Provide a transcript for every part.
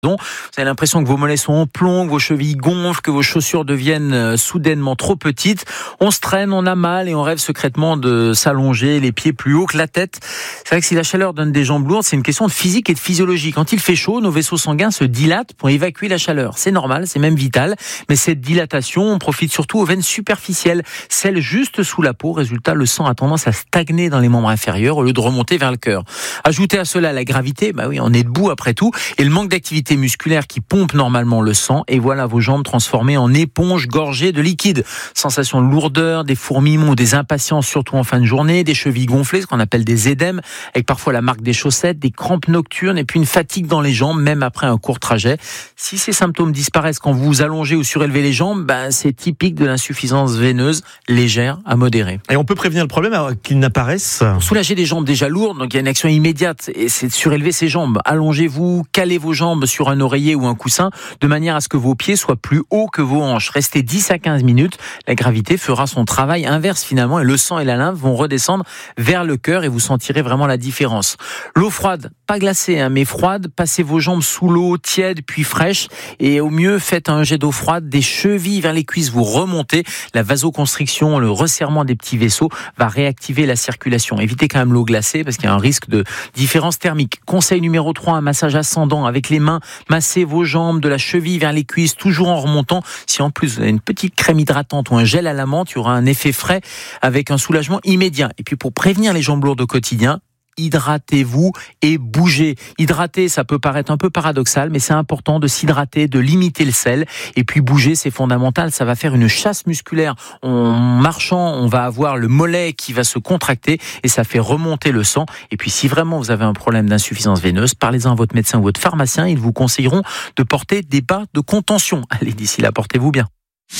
Vous avez l'impression que vos mollets sont en plomb, que vos chevilles gonflent, que vos chaussures deviennent soudainement trop petites. On se traîne, on a mal et on rêve secrètement de s'allonger les pieds plus haut que la tête. C'est vrai que si la chaleur donne des jambes lourdes, c'est une question de physique et de physiologie. Quand il fait chaud, nos vaisseaux sanguins se dilatent pour évacuer la chaleur. C'est normal, c'est même vital. Mais cette dilatation, on profite surtout aux veines superficielles, celles juste sous la peau. Résultat, le sang a tendance à stagner dans les membres inférieurs au lieu de remonter vers le cœur. Ajoutez à cela la gravité, on est debout après tout, et le manque d'activité musculaire qui pompe normalement le sang, et voilà vos jambes transformées en éponges gorgées de liquide. Sensation de lourdeur, des fourmillements ou des impatiences, surtout en fin de journée, des chevilles gonflées, ce qu'on appelle des édèmes, avec parfois la marque des chaussettes, des crampes nocturnes et puis une fatigue dans les jambes, même après un court trajet. Si ces symptômes disparaissent quand vous vous allongez ou surélevez les jambes, c'est typique de l'insuffisance veineuse légère à modérée. Et on peut prévenir le problème avant qu'il n'apparaisse. Pour soulager des jambes déjà lourdes, donc il y a une action immédiate, et c'est de surélever ses jambes. Allongez-vous, calez vos jambes sur un oreiller ou un coussin, de manière à ce que vos pieds soient plus hauts que vos hanches. Restez 10 à 15 minutes, la gravité fera son travail inverse finalement, et le sang et la lymphe vont redescendre vers le cœur, et vous sentirez vraiment la différence. L'eau froide, pas glacée, mais froide, passez vos jambes sous l'eau tiède puis fraîche, et au mieux faites un jet d'eau froide des chevilles vers les cuisses, vous remontez. La vasoconstriction, le resserrement des petits vaisseaux va réactiver la circulation. Évitez quand même l'eau glacée parce qu'il y a un risque de différence thermique. Conseil numéro 3, un massage ascendant avec les mains. Massez vos jambes de la cheville vers les cuisses, toujours en remontant. Si en plus vous avez une petite crème hydratante ou un gel à la menthe, il y aura un effet frais avec un soulagement immédiat. Et puis pour prévenir les jambes lourdes au quotidien, hydratez-vous et bougez. Hydrater, ça peut paraître un peu paradoxal, mais c'est important de s'hydrater, de limiter le sel. Et puis bouger, c'est fondamental. Ça va faire une chasse musculaire. En marchant, on va avoir le mollet qui va se contracter et ça fait remonter le sang. Et puis si vraiment vous avez un problème d'insuffisance veineuse, parlez-en à votre médecin ou votre pharmacien. Ils vous conseilleront de porter des bas de contention. Allez, d'ici là, portez-vous bien.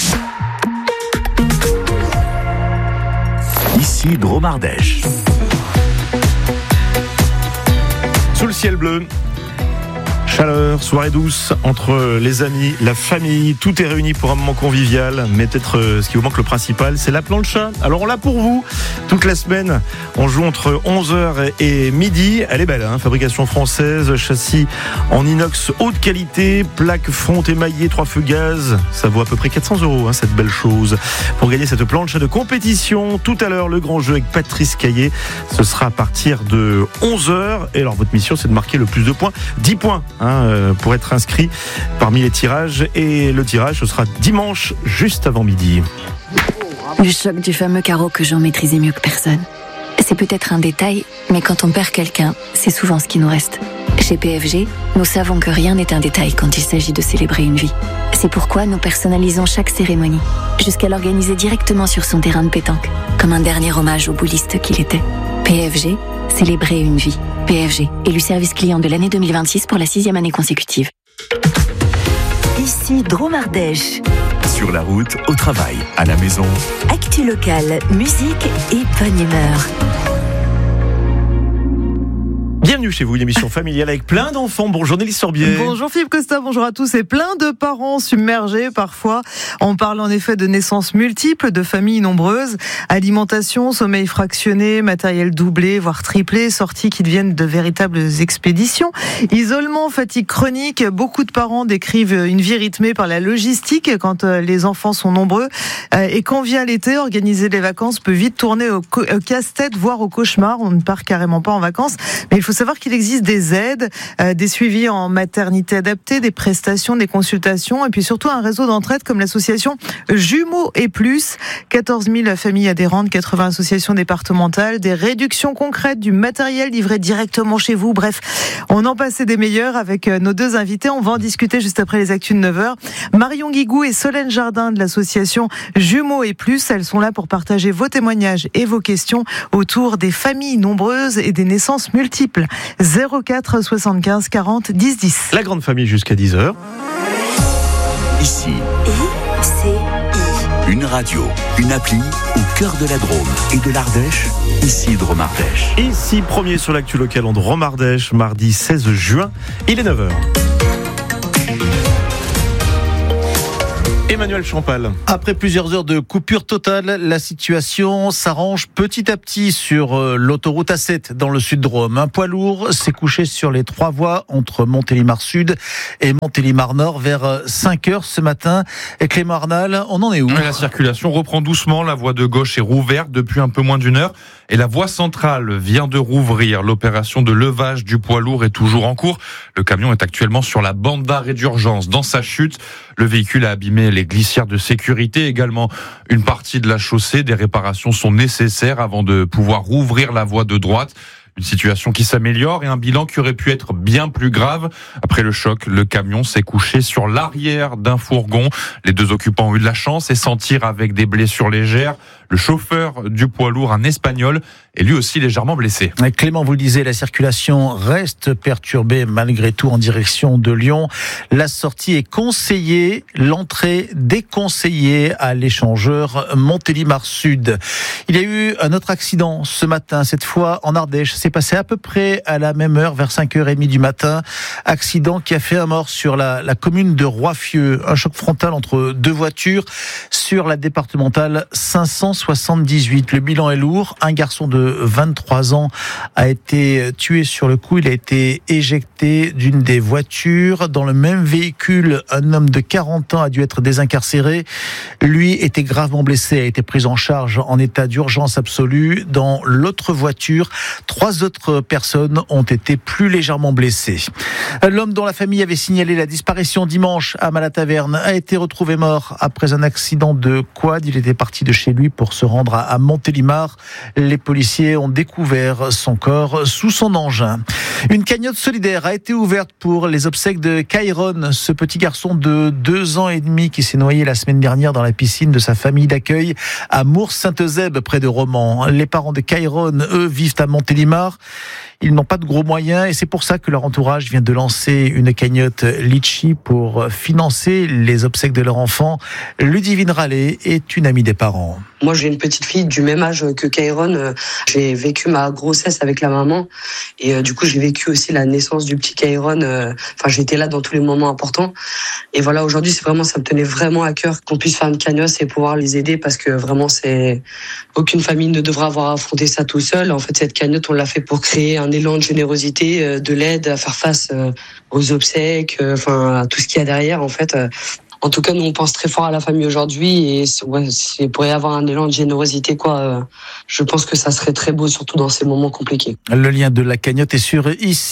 Ici Dromardèche. Sous le ciel bleu, chaleur, soirée douce entre les amis, la famille, tout est réuni pour un moment convivial. Mais peut-être ce qui vous manque le principal, c'est la plancha. Alors on l'a pour vous toute la semaine. On joue entre 11h et midi. Elle est belle, fabrication française, châssis en inox haute qualité, plaque fonte émaillée, 3 feux gaz. Ça vaut à peu près 400 €, cette belle chose. Pour gagner cette plancha de compétition, tout à l'heure, le grand jeu avec Patrice Caillé. Ce sera à partir de 11h. Et alors votre mission, c'est de marquer le plus de points, 10 points. Pour être inscrit parmi les tirages, et le tirage ce sera dimanche juste avant midi. Le choc du fameux carreau que Jean maîtrisait mieux que personne. C'est peut-être un détail, mais quand on perd quelqu'un, c'est souvent ce qui nous reste. Chez PFG, nous savons que rien n'est un détail quand il s'agit de célébrer une vie. C'est pourquoi nous personnalisons chaque cérémonie, jusqu'à l'organiser directement sur son terrain de pétanque, comme un dernier hommage au bouliste qu'il était. PFG, célébrer une vie. PFG, élu service client de l'année 2026 pour la 6e année consécutive. Ici Dromardèche. Sur la route, au travail, à la maison. Actu locale, musique et bonne humeur. Bienvenue chez vous, une émission familiale avec plein d'enfants. Bonjour Nelly Sorbier. Bonjour Philippe Costa, bonjour à tous. Et plein de parents submergés parfois. On parle en effet de naissances multiples, de familles nombreuses. Alimentation, sommeil fractionné, matériel doublé, voire triplé, sorties qui deviennent de véritables expéditions. Isolement, fatigue chronique. Beaucoup de parents décrivent une vie rythmée par la logistique quand les enfants sont nombreux. Et quand vient l'été, organiser les vacances peut vite tourner au casse-tête, voire au cauchemar. On ne part carrément pas en vacances. Mais il faut savoir qu'il existe des aides, des suivis en maternité adaptée, des prestations, des consultations et puis surtout un réseau d'entraide comme l'association Jumeaux et Plus. 14 000 familles adhérentes, 80 associations départementales, des réductions concrètes, du matériel livré directement chez vous. Bref, on en passait des meilleurs avec nos deux invités. On va en discuter juste après les actus de 9h. Marion Guigou et Solène Jardin de l'association Jumeaux et Plus. Elles sont là pour partager vos témoignages et vos questions autour des familles nombreuses et des naissances multiples. 04 75 40 10 10. La grande famille jusqu'à 10h. Ici, ICI. une radio, une appli au cœur de la Drôme et de l'Ardèche. Ici Dromardèche. Ici, premier sur l'actu locale en Dromardèche, mardi 16 juin, il est 9h. Et Emmanuel Champal. Après plusieurs heures de coupure totale, la situation s'arrange petit à petit sur l'autoroute A7 dans le Sud-Drôme. Un poids lourd s'est couché sur les 3 voies entre Montélimar Sud et Montélimar Nord vers 5h ce matin. Et Clément Arnal, on en est où ? La circulation reprend doucement. La voie de gauche est rouverte depuis un peu moins d'une heure. Et la voie centrale vient de rouvrir. L'opération de levage du poids lourd est toujours en cours. Le camion est actuellement sur la bande d'arrêt d'urgence. Dans sa chute, le véhicule a abîmé les glissières de sécurité, également une partie de la chaussée. Des réparations sont nécessaires avant de pouvoir rouvrir la voie de droite. Une situation qui s'améliore et un bilan qui aurait pu être bien plus grave. Après le choc, le camion s'est couché sur l'arrière d'un fourgon. Les 2 occupants ont eu de la chance et s'en tirent avec des blessures légères. Le chauffeur du poids lourd, un Espagnol, est lui aussi légèrement blessé. Clément, vous le disiez, la circulation reste perturbée malgré tout en direction de Lyon. La sortie est conseillée, l'entrée déconseillée à l'échangeur Montélimar Sud. Il y a eu un autre accident ce matin, cette fois en Ardèche. C'est passé à peu près à la même heure, vers 5h30 du matin. Accident qui a fait un mort sur la commune de Roiffieux. Un choc frontal entre 2 voitures sur la départementale 578. Le bilan est lourd. Un garçon de 23 ans a été tué sur le coup. Il a été éjecté d'une des voitures. Dans le même véhicule, un homme de 40 ans a dû être désincarcéré. Lui était gravement blessé, a été pris en charge en état d'urgence absolue. Dans l'autre voiture, 3 autres personnes ont été plus légèrement blessées. L'homme dont la famille avait signalé la disparition dimanche à Malataverne a été retrouvé mort après un accident de quad. Il était parti de chez lui pour se rendre à Montélimar. Les policiers ont découvert son corps sous son engin. Une cagnotte solidaire a été ouverte pour les obsèques de Kairon, ce petit garçon de 2 ans et demi qui s'est noyé la semaine dernière dans la piscine de sa famille d'accueil à Mours-Sainte-Eusèbe, près de Romans. Les parents de Kairon, eux, vivent à Montélimar. Ils n'ont pas de gros moyens et c'est pour ça que leur entourage vient de lancer une cagnotte Litchi pour financer les obsèques de leur enfant. Ludivine Rallet est une amie des parents. Moi, j'ai une petite fille du même âge que Kairon. J'ai vécu ma grossesse avec la maman et du coup, j'ai vécu aussi la naissance du petit Kairon. J'étais là dans tous les moments importants. Et voilà, aujourd'hui, ça me tenait vraiment à cœur qu'on puisse faire une cagnotte et pouvoir les aider parce que vraiment, aucune famille ne devra avoir affronté ça tout seul. En fait, cette cagnotte, on l'a fait pour créer un élan de générosité, de l'aide à faire face aux obsèques, à tout ce qu'il y a derrière, en fait. En tout cas, nous, on pense très fort à la famille aujourd'hui et s'il pourrait y avoir un élan de générosité, je pense que ça serait très beau, surtout dans ces moments compliqués. Le lien de la cagnotte est sur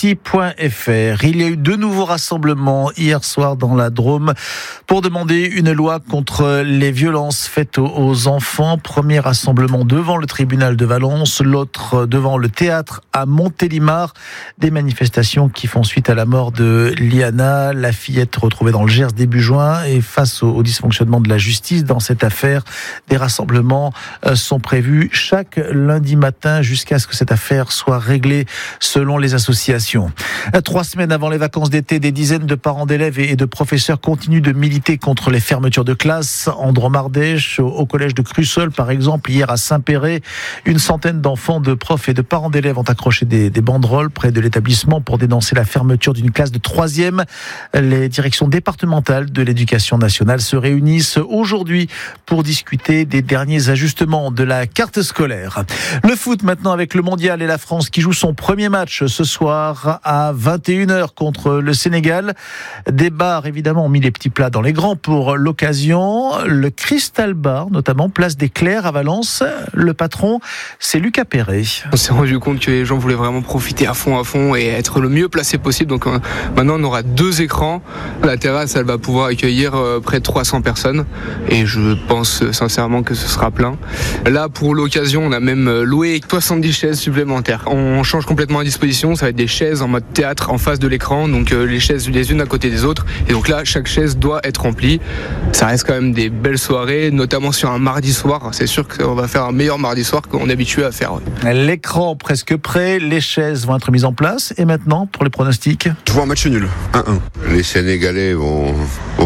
ici.fr. Il y a eu 2 nouveaux rassemblements hier soir dans la Drôme pour demander une loi contre les violences faites aux enfants. Premier rassemblement devant le tribunal de Valence, l'autre devant le théâtre à Montélimar. Des manifestations qui font suite à la mort de Liana, la fillette retrouvée dans le Gers début juin. Et face au dysfonctionnement de la justice dans cette affaire, des rassemblements sont prévus chaque lundi matin jusqu'à ce que cette affaire soit réglée selon les associations. 3 semaines avant les vacances d'été, des dizaines de parents d'élèves et de professeurs continuent de militer contre les fermetures de classes en Drôme-Ardèche, au collège de Crussol par exemple. Hier à Saint-Péret, une centaine d'enfants, de profs et de parents d'élèves ont accroché des banderoles près de l'établissement pour dénoncer la fermeture d'une classe de 3e. Les directions départementales de l'éducation nationale se réunissent aujourd'hui pour discuter des derniers ajustements de la carte scolaire. Le foot maintenant avec le mondial et la France qui joue son premier match ce soir à 21h contre le Sénégal. Des bars évidemment ont mis les petits plats dans les grands pour l'occasion. Le Crystal Bar notamment, place des Clercs à Valence. Le patron, c'est Lucas Perret. On s'est rendu compte que les gens voulaient vraiment profiter à fond et être le mieux placé possible. Donc maintenant on aura 2 écrans. La terrasse, elle va pouvoir accueillir près de 300 personnes et je pense sincèrement que ce sera plein. Là, pour l'occasion, on a même loué 70 chaises supplémentaires. On change complètement la disposition, ça va être des chaises en mode théâtre en face de l'écran, donc les chaises les unes à côté des autres. Et donc là, chaque chaise doit être remplie. Ça reste quand même des belles soirées, notamment sur un mardi soir. C'est sûr qu'on va faire un meilleur mardi soir qu'on est habitué à faire. L'écran presque prêt, les chaises vont être mises en place. Et maintenant, pour les pronostics, je vois un match nul, 1-1. Les Sénégalais vont vendre cher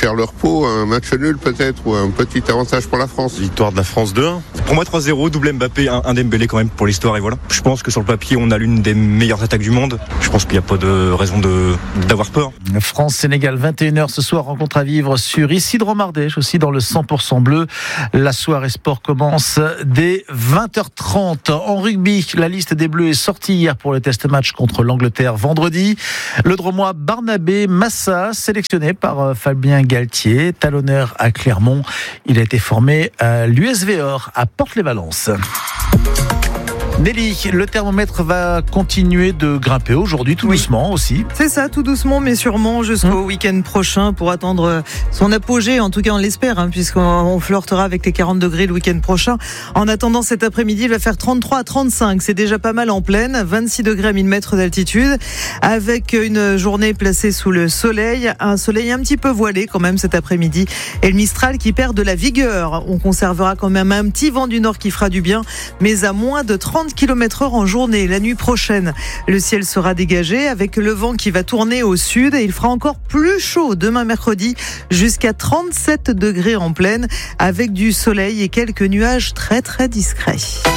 faire leur peau, un match nul peut-être, ou un petit avantage pour la France. Victoire de la France 2-1. Pour moi 3-0, double Mbappé, un Dembélé quand même pour l'histoire et voilà. Je pense que sur le papier on a l'une des meilleures attaques du monde. Je pense qu'il n'y a pas de raison d'avoir peur. France-Sénégal, 21h ce soir, rencontre à vivre sur Isidro-Mardèche, aussi dans le 100% bleu. La soirée sport commence dès 20h30. En rugby, la liste des Bleus est sortie hier pour le test match contre l'Angleterre vendredi. Le Dromois Barnabé Massa, sélectionné par Fabien Galtier, talonneur à Clermont. Il a été formé à l'USV Or à Porte-les-Valences. Nelly, le thermomètre va continuer de grimper aujourd'hui, tout doucement aussi. C'est ça, tout doucement, mais sûrement jusqu'au week-end prochain pour attendre son apogée. En tout cas, on l'espère, puisqu'on flirtera avec les 40 degrés le week-end prochain. En attendant, cet après-midi, il va faire 33 à 35. C'est déjà pas mal en plaine. 26 degrés à 1000 mètres d'altitude, avec une journée placée sous le soleil. Un soleil un petit peu voilé quand même cet après-midi. Et le Mistral qui perd de la vigueur. On conservera quand même un petit vent du nord qui fera du bien, mais à moins de 30 km/h en journée. La nuit prochaine, le ciel sera dégagé avec le vent qui va tourner au sud et il fera encore plus chaud demain mercredi, jusqu'à 37 degrés en plaine, avec du soleil et quelques nuages très très discrets.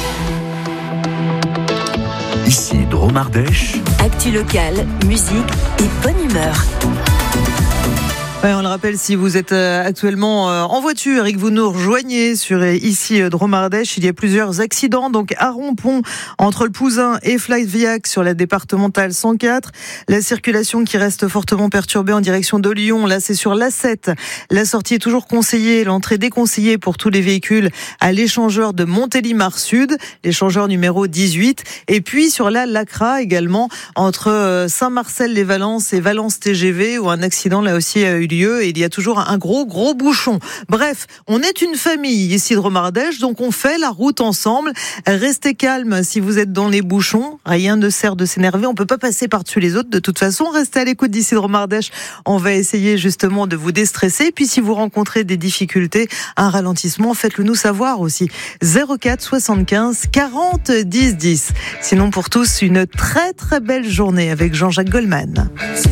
Ici Dromardèche. Actu locale, musique et bonne humeur. On le rappelle, si vous êtes actuellement en voiture et que vous nous rejoignez sur ici Dromardèche, il y a plusieurs accidents. Donc à Rompont, entre le Pouzin et Flaviac sur la départementale 104. La circulation qui reste fortement perturbée en direction de Lyon. Là, c'est sur l'A7. La sortie est toujours conseillée, l'entrée déconseillée pour tous les véhicules à l'échangeur de Montélimar Sud, l'échangeur numéro 18. Et puis sur la Lacra également, entre Saint-Marcel-les-Valences et Valence TGV, où un accident là aussi a eu lieu. Et il y a toujours un gros bouchon. Bref, on est une famille ici de Dromardèche, donc on fait la route ensemble. Restez calme si vous êtes dans les bouchons. Rien ne sert de s'énerver. On peut pas passer par-dessus les autres. De toute façon, restez à l'écoute d'ici de Dromardèche. On va essayer justement de vous déstresser. Puis si vous rencontrez des difficultés, un ralentissement, faites-le nous savoir aussi. 04 75 40 10 10. Sinon pour tous, une très très belle journée avec Jean-Jacques Goldman.